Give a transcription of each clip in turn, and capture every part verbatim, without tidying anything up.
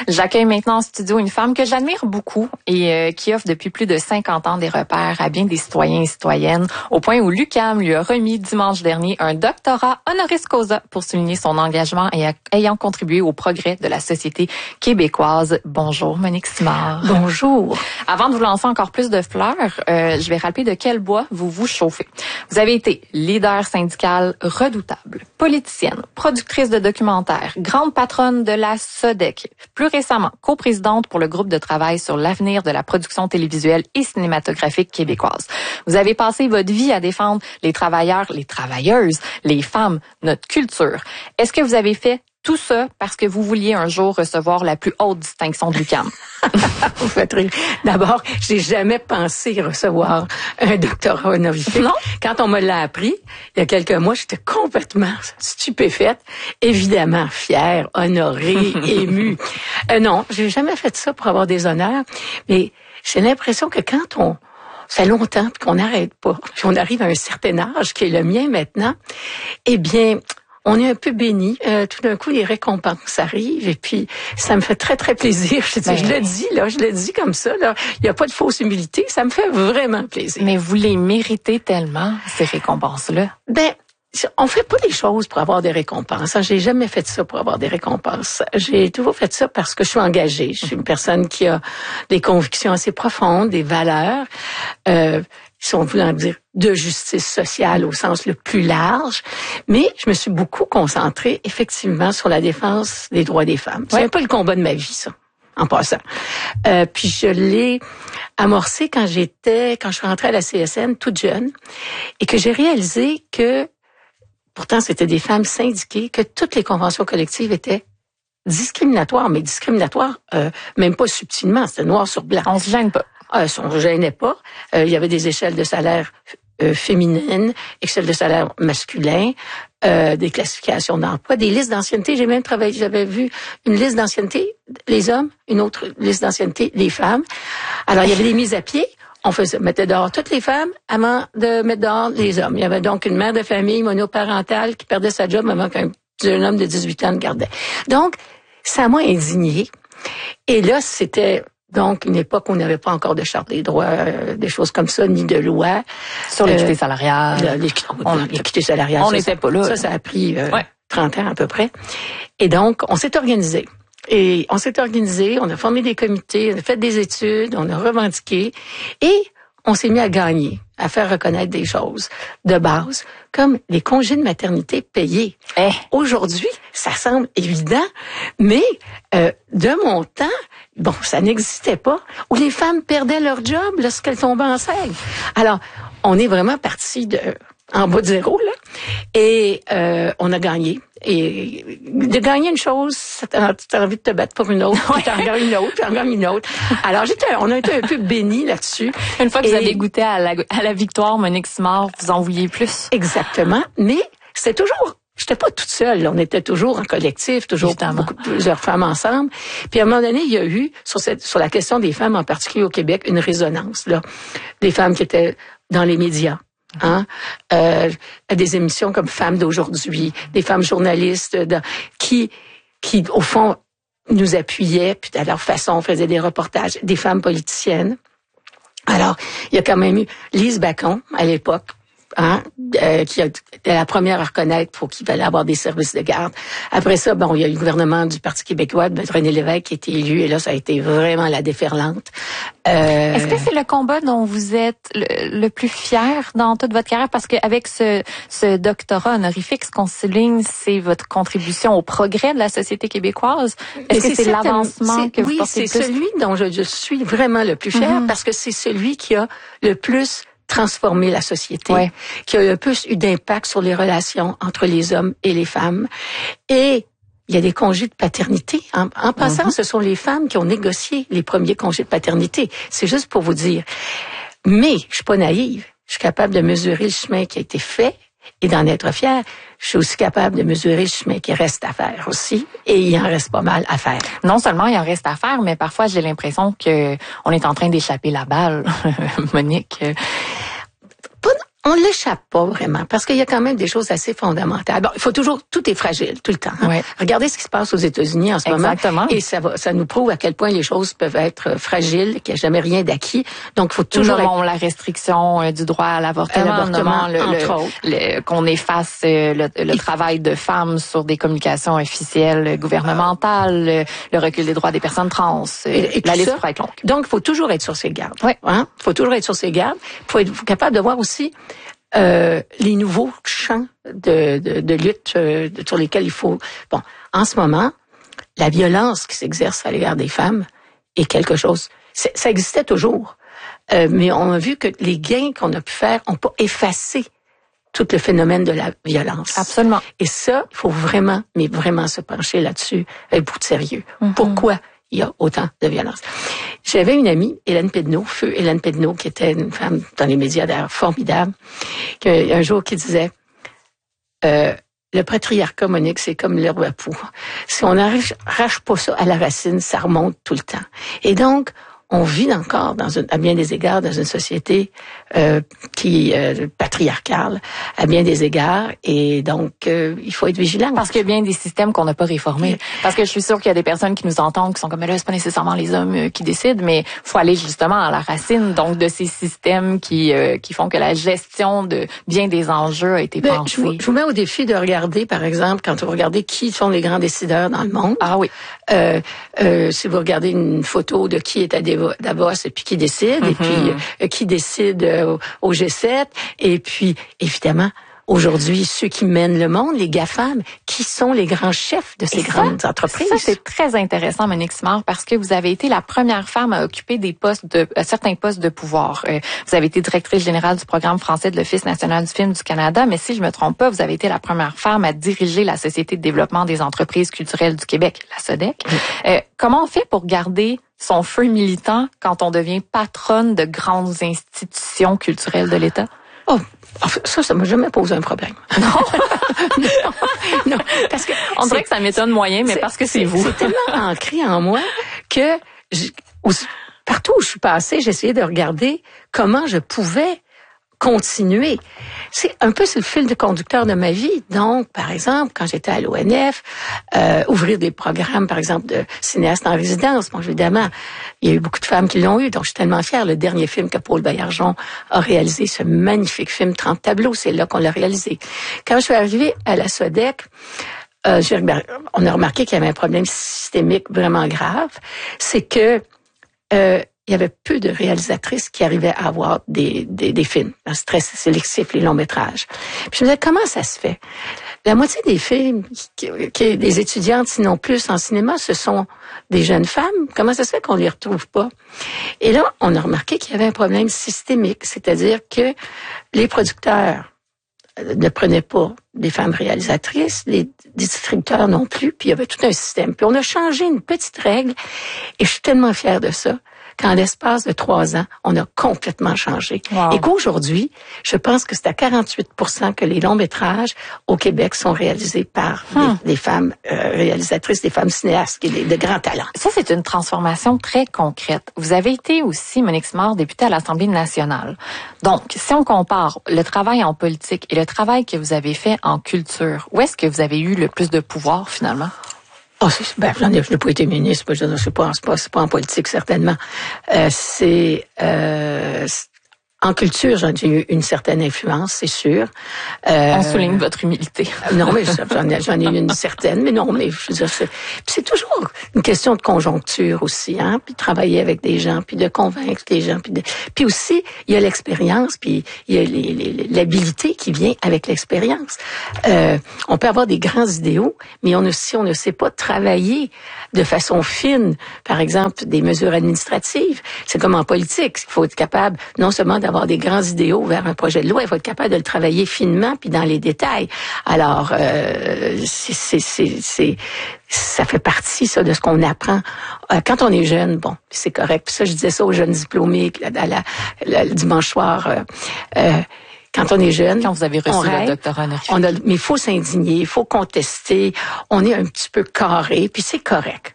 J'accueille maintenant en studio une femme que j'admire beaucoup et euh, qui offre depuis plus de cinquante ans des repères à bien des citoyens et citoyennes, au point où l'U Q A M lui a remis dimanche dernier un doctorat honoris causa pour souligner son engagement et ayant contribué au progrès de la société québécoise. Bonjour, Monique Simard. Bonjour. Avant de vous lancer encore plus de fleurs, euh, je vais rappeler de quel bois vous vous chauffez. Vous avez été leader syndical redoutable, politicienne, productrice de documentaires, grande patronne de la S O D E C, plus récemment coprésidente pour le groupe de travail sur l'avenir de la production télévisuelle et cinématographique québécoise. Vous avez passé votre vie à défendre les travailleurs, les travailleuses, les femmes, notre culture. Est-ce que vous avez fait tout ça parce que vous vouliez un jour recevoir la plus haute distinction de l'U Q A M? Vous faites rire. D'abord, j'ai jamais pensé recevoir un doctorat honorifique. Non? Quand on me l'a appris, il y a quelques mois, j'étais complètement stupéfaite, évidemment fière, honorée, émue. Euh, non, j'ai jamais fait ça pour avoir des honneurs, mais j'ai l'impression que quand on ça fait longtemps qu'on n'arrête pas, puis on arrive à un certain âge qui est le mien maintenant, eh bien, on est un peu béni. Euh, tout d'un coup, les récompenses arrivent et puis ça me fait très, très plaisir. Je, ben, je le dis, là, je le dis comme ça. Là. Il n'y a pas de fausse humilité. Ça me fait vraiment plaisir. Mais vous les méritez tellement, ces récompenses-là. Ben, on fait pas des choses pour avoir des récompenses. J'ai jamais fait ça pour avoir des récompenses. J'ai toujours fait ça parce que je suis engagée. Je suis une personne qui a des convictions assez profondes, des valeurs. Euh, si on voulait en dire, de justice sociale au sens le plus large. Mais je me suis beaucoup concentrée, effectivement, sur la défense des droits des femmes. C'est ouais. un peu le combat de ma vie, ça, en passant. Euh, puis je l'ai amorcé quand j'étais, quand je suis rentrée à la C S N, toute jeune, et que j'ai réalisé que, pourtant c'était des femmes syndiquées, que toutes les conventions collectives étaient discriminatoires, mais discriminatoires, euh, même pas subtilement, c'était noir sur blanc. On se gêne pas. Ah, on ne gênait pas. Euh, il y avait des échelles de salaire euh, féminines, échelles de salaire masculins, euh, des classifications d'emploi, des listes d'ancienneté. J'ai même travaillé, j'avais vu une liste d'ancienneté, les hommes, une autre liste d'ancienneté, les femmes. Alors, il y avait des mises à pied. On faisait, mettait dehors toutes les femmes avant de mettre dehors les hommes. Il y avait donc une mère de famille monoparentale qui perdait sa job avant qu'un jeune homme de dix-huit ans le gardait. Donc, ça m'a indignée. Et là, c'était... Donc, une époque où on n'avait pas encore de charte des droits, euh, des choses comme ça, ni de loi. Sur l'équité euh, salariale. L'équité salariale. On n'était pas là. Ça, ça a pris euh, ouais. trente ans à peu près. Et donc, on s'est organisé. Et on s'est organisé, on a formé des comités, on a fait des études, on a revendiqué. Et on s'est mis à gagner, à faire reconnaître des choses de base, comme les congés de maternité payés. Eh. Aujourd'hui, ça semble évident, mais euh, de mon temps, bon, ça n'existait pas, où les femmes perdaient leur job lorsqu'elles tombaient enceintes. Alors, on est vraiment parti de en bas de zéro, là, et euh, on a gagné. Et de gagner une chose, t'as envie de te battre pour une autre, puis t'en gagnes une autre, puis t'en gagnes une autre. Alors, j'étais, on a été un peu bénis là-dessus. Une fois que et, vous avez goûté à la, à la victoire, Monique Simard, vous en vouliez plus. Exactement, mais c'était toujours... J'étais pas toute seule, là. On était toujours en collectif, toujours Évidemment. beaucoup, plusieurs femmes ensemble. Puis à un moment donné, il y a eu, sur, cette, sur la question des femmes en particulier au Québec, une résonance, là. Des femmes qui étaient dans les médias. Hein, euh, des émissions comme Femmes d'aujourd'hui, des femmes journalistes de, qui, qui au fond nous appuyaient, puis à leur façon faisaient des reportages, des femmes politiciennes. Alors, il y a quand même eu Lise Bacon à l'époque. Hein, euh, qui a été la première à reconnaître pour qu'il fallait avoir des services de garde. Après ça, bon, il y a eu le gouvernement du Parti québécois de René Lévesque qui a été élu, et là, ça a été vraiment la déferlante. Euh... Est-ce que c'est le combat dont vous êtes le, le plus fier dans toute votre carrière? Parce qu'avec ce, ce doctorat honorifique, ce qu'on souligne, c'est votre contribution au progrès de la société québécoise. Est-ce que c'est, c'est l'avancement que vous oui, portez le plus? Oui, c'est celui dont je, je suis vraiment le plus fier, mm-hmm. parce que c'est celui qui a le plus transformer la société, ouais. qui a le plus eu d'impact sur les relations entre les hommes et les femmes. Et il y a des congés de paternité. En, en passant, mm-hmm. ce sont les femmes qui ont négocié les premiers congés de paternité. C'est juste pour vous dire. Mais je suis pas naïve. Je suis capable de mesurer le chemin qui a été fait et d'en être fière. Je suis aussi capable de mesurer le chemin qui reste à faire aussi, et il en reste pas mal à faire. Non seulement il en reste à faire, mais parfois j'ai l'impression que on est en train d'échapper la balle, Monique. Pas, on l'échappe pas vraiment parce qu'il y a quand même des choses assez fondamentales. Bon, il faut toujours, tout est fragile tout le temps. Hein? Ouais. Regardez ce qui se passe aux États-Unis en ce Exactement. moment, et ça va, ça nous prouve à quel point les choses peuvent être fragiles, qu'il n'y a jamais rien d'acquis. Donc, il faut toujours nommons être... la restriction euh, du droit à l'avortement, à l'avortement le, entre le, autres, le, qu'on efface euh, le, le il... travail de femmes sur des communications officielles gouvernementales, le, le recul des droits des personnes trans. Euh, et, et la liste pourrait être longue. Donc, il faut toujours être sur ses gardes. Oui. Hein? Il faut toujours être sur ses gardes. Il faut être capable de voir aussi Euh, les nouveaux champs de, de, de lutte euh, sur lesquels il faut... Bon, en ce moment, la violence qui s'exerce à l'égard des femmes est quelque chose... C'est, ça existait toujours, euh, mais on a vu que les gains qu'on a pu faire n'ont pas effacé tout le phénomène de la violence. Absolument. Et ça, il faut vraiment, mais vraiment se pencher là-dessus avec beaucoup de sérieux. Mm-hmm. Pourquoi il y a autant de violence? J'avais une amie, Hélène Pédenot, feu Hélène Pédenot, qui était une femme dans les médias d'ailleurs formidable, qui, un jour qui disait euh, le patriarcat, Monique, c'est comme l'herbe à poux. Si on n'arrache pas ça à la racine, ça remonte tout le temps. Et donc, on vit encore, dans une, à bien des égards, dans une société euh, qui est euh, patriarcale, à bien des égards, et donc euh, il faut être vigilant. Parce qu'il y a bien des systèmes qu'on n'a pas réformés. Parce que je suis sûre qu'il y a des personnes qui nous entendent, qui sont comme là, c'est pas nécessairement les hommes euh, qui décident, mais faut aller justement à la racine, donc de ces systèmes qui euh, qui font que la gestion de bien des enjeux a été ben, pensée. Je vous, je vous mets au défi de regarder, par exemple, quand vous regardez qui sont les grands décideurs dans le monde. Ah oui. Euh, euh, si vous regardez une photo de qui est à Davos et puis qui décide, mm-hmm. et puis euh, qui décide euh, au G sept, et puis évidemment aujourd'hui ceux qui mènent le monde, les GAFAM, qui sont les grands chefs de ces et grandes ça, entreprises. Ça c'est très intéressant, Monique Simard, parce que vous avez été la première femme à occuper des postes de euh, certains postes de pouvoir. Euh, vous avez été directrice générale du programme français de l'Office national du film du Canada, mais si je me trompe pas, vous avez été la première femme à diriger la Société de développement des entreprises culturelles du Québec, la S O D E C. Mm. Euh, comment on fait pour garder son feu militant quand on devient patronne de grandes institutions culturelles de l'État? Oh, ça, ça m'a jamais posé un problème. Non, non, non, parce que on dirait que ça m'étonne moyen, mais parce que c'est, c'est vous. C'est tellement ancré en moi que je, partout où je suis passée, j'essayais de regarder comment je pouvais continuer. C'est un peu sur le fil de conducteur de ma vie. Donc, par exemple, quand j'étais à l'O N F, euh, ouvrir des programmes, par exemple, de cinéastes en résidence. Bon, évidemment, il y a eu beaucoup de femmes qui l'ont eu, donc je suis tellement fière. Le dernier film que Paul Baillargeon a réalisé, ce magnifique film trente tableaux, c'est là qu'on l'a réalisé. Quand je suis arrivée à la S O D E C, euh, j'ai, on a remarqué qu'il y avait un problème systémique vraiment grave. C'est que euh, il y avait peu de réalisatrices qui arrivaient à avoir des, des, des films, un stress sélectif, les longs métrages. Puis je me disais, comment ça se fait? La moitié des films, qui, qui, des étudiantes, sinon plus, en cinéma, ce sont des jeunes femmes. Comment ça se fait qu'on les retrouve pas? Et là, on a remarqué qu'il y avait un problème systémique, c'est-à-dire que les producteurs ne prenaient pas des femmes réalisatrices, les distributeurs non plus, puis il y avait tout un système. Puis on a changé une petite règle, et je suis tellement fière de ça, qu'en l'espace de trois ans, on a complètement changé. Wow. Et qu'aujourd'hui, je pense que c'est à quarante-huit pour cent que les longs métrages au Québec sont réalisés par hum. des, des femmes euh, réalisatrices, des femmes cinéastes, qui de grands talents. Ça, c'est une transformation très concrète. Vous avez été aussi, Monique Simard, députée à l'Assemblée nationale. Donc, si on compare le travail en politique et le travail que vous avez fait en culture, où est-ce que vous avez eu le plus de pouvoir, finalement? Oh, c'est, ben, je n'ai pas été ministre, je ne sais pas, c'est pas, c'est pas en politique, certainement. Euh, c'est, euh, en culture, j'en ai eu une certaine influence, c'est sûr. Euh, On souligne votre humilité. Non, mais j'en ai, j'en ai eu une certaine, mais non, mais je veux dire, c'est, c'est toujours une question de conjoncture aussi, hein, puis de travailler avec des gens, puis de convaincre des gens, puis de, puis aussi, il y a l'expérience, puis il y a les, les, l'habilité qui vient avec l'expérience. Euh, on peut avoir des grands idéaux, mais on ne, si on ne sait pas travailler de façon fine, par exemple, des mesures administratives, c'est comme en politique, il faut être capable non seulement d'avoir des grands idéaux vers un projet de loi, il faut être capable de le travailler finement puis dans les détails. Alors, euh, c'est, c'est, c'est, c'est, ça fait partie, ça, de ce qu'on apprend. Euh, quand on est jeune, bon, c'est correct. Puis ça, je disais ça aux jeunes diplômés là, la, la, la, le dimanche soir. Euh, euh, Quand on est jeune, quand vous avez reçu le doctorat honorifique, on a, mais il faut s'indigner, il faut contester, on est un petit peu carré, puis c'est correct.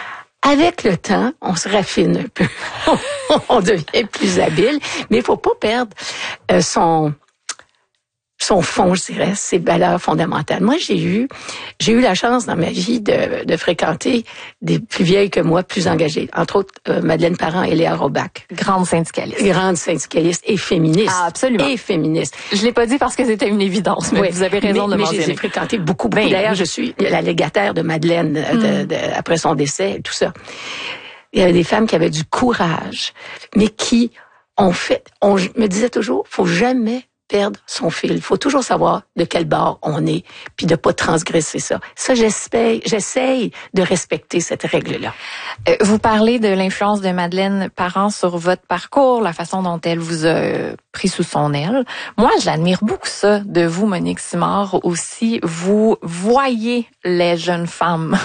Avec le temps, on se raffine un peu, on devient plus habile, mais il faut pas perdre euh, son son fond, je dirais, ses valeurs fondamentales. Moi, j'ai eu, j'ai eu la chance dans ma vie de, de fréquenter des plus vieilles que moi, plus engagées. Entre autres, euh, Madeleine Parent et Léa Robac. Grande syndicaliste. Grande syndicaliste et féministe. Ah, absolument. Et féministe. Je l'ai pas dit parce que c'était une évidence, mais oui, vous avez raison mais, de mais mentionner. Mais je les ai fréquentées beaucoup, beaucoup. Ben, D'ailleurs, oui. je suis la légataire de Madeleine de, mm. de, après son décès et tout ça. Il y avait des femmes qui avaient du courage, mais qui ont fait, on me disait toujours, faut jamais perdre son fil. Il faut toujours savoir de quel bord on est, puis de pas transgresser ça. Ça, j'espère, j'essaye de respecter cette règle-là. Euh, vous parlez de l'influence de Madeleine Parent sur votre parcours, la façon dont elle vous a pris sous son aile. Moi, j'admire beaucoup ça de vous, Monique Simard, aussi. Vous voyez les jeunes femmes,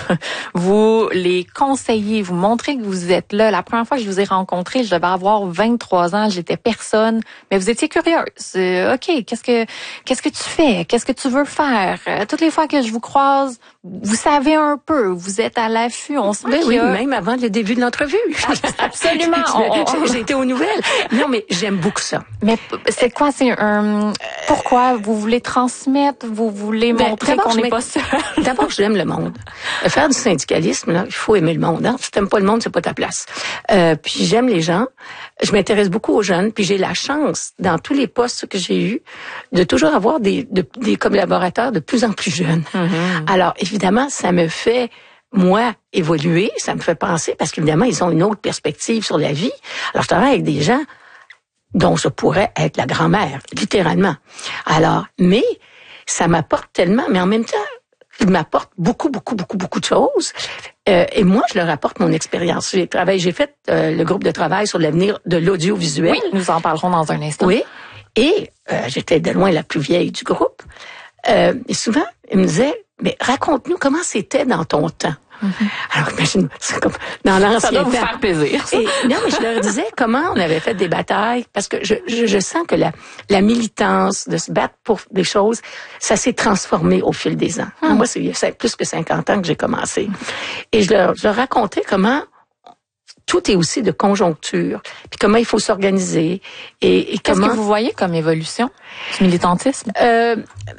vous les conseillez, vous montrez que vous êtes là. La première fois que je vous ai rencontré, je devais avoir vingt-trois ans, j'étais personne, mais vous étiez curieuse. Euh, OK, qu'est-ce que qu'est-ce que tu fais? Qu'est-ce que tu veux faire? Euh, toutes les fois que je vous croise, vous savez un peu, vous êtes à l'affût, on sent ben qu'il oui, y a... même avant le début de l'entrevue. Absolument. on, on... J'ai été aux nouvelles. Non, mais j'aime beaucoup ça. Mais c'est quoi? C'est un... Pourquoi? Vous voulez transmettre? Vous voulez ben, montrer qu'on n'est pas seul? D'abord, j'aime le monde. Faire du syndicalisme, là, il faut aimer le monde. Hein? Si t'aimes pas le monde, c'est pas ta place. Euh, puis j'aime les gens. Je m'intéresse beaucoup aux jeunes. Puis j'ai la chance, dans tous les postes que j'ai eus, de toujours avoir des, de, des collaborateurs de plus en plus jeunes. Mm-hmm. Alors, évidemment, ça me fait... moi, évoluer, ça me fait penser, parce qu'évidemment, ils ont une autre perspective sur la vie. Alors, je travaille avec des gens dont je pourrais être la grand-mère, littéralement. Alors, mais ça m'apporte tellement, mais en même temps, ils m'apportent beaucoup, beaucoup, beaucoup, beaucoup de choses. Euh, et moi, je leur apporte mon expérience. J'ai travaillé, j'ai fait euh, le groupe de travail sur l'avenir de l'audiovisuel. Oui, nous en parlerons dans un instant. Oui, et euh, j'étais de loin la plus vieille du groupe. Euh, et souvent, ils me disaient, mais raconte-nous comment c'était dans ton temps. Mm-hmm. Alors, imagine, c'est comme dans l'ancien temps. Ça doit vous faire plaisir. Ça. Et, non, mais je leur disais comment on avait fait des batailles, parce que je, je, je sens que la, la militance, de se battre pour des choses, ça s'est transformé au fil des ans. Mm. Moi, c'est il y a plus que cinquante ans que j'ai commencé. Et je leur, je leur racontais comment tout est aussi de conjoncture, puis comment il faut s'organiser. Et, et Qu'est-ce comment... que vous voyez comme évolution du militantisme? Euh,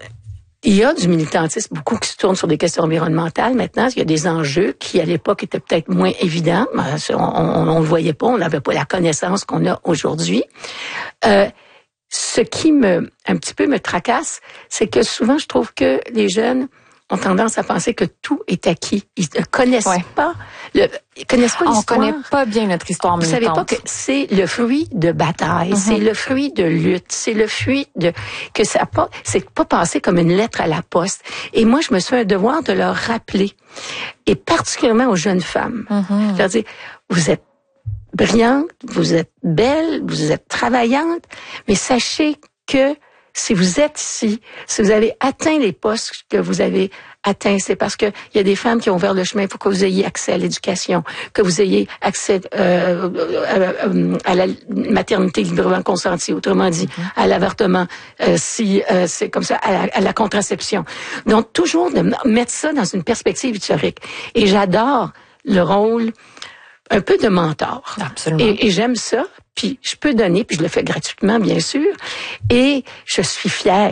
Il y a du militantisme, beaucoup qui se tourne sur des questions environnementales. Maintenant, il y a des enjeux qui, à l'époque, étaient peut-être moins évidents. On, on, on le voyait pas, on n'avait pas la connaissance qu'on a aujourd'hui. Euh, ce qui me, un petit peu me tracasse, c'est que souvent, je trouve que les jeunes ont tendance à penser que tout est acquis. Ils ne connaissent ouais. pas le, ils connaissent pas l'histoire. On connaît pas bien notre histoire militante. Vous savez pas que c'est le fruit de bataille, mm-hmm. c'est le fruit de lutte, c'est le fruit de que ça pas, c'est pas passé comme une lettre à la poste. Et moi, je me suis un devoir de leur rappeler, et particulièrement aux jeunes femmes, mm-hmm. leur dire, vous êtes brillante, vous êtes belle, vous êtes travaillante, mais sachez que si vous êtes ici, si vous avez atteint les postes que vous avez atteints, c'est parce que il y a des femmes qui ont ouvert le chemin pour que vous ayez accès à l'éducation, que vous ayez accès euh, à, à la maternité librement consentie, autrement dit, mm-hmm. à l'avortement, euh, si euh, c'est comme ça, à la, à la contraception. Donc, toujours de mettre ça dans une perspective historique. Et j'adore le rôle un peu de mentor. Absolument. Et, et j'aime ça. Puis je peux donner, puis je le fais gratuitement, bien sûr. Et je suis fière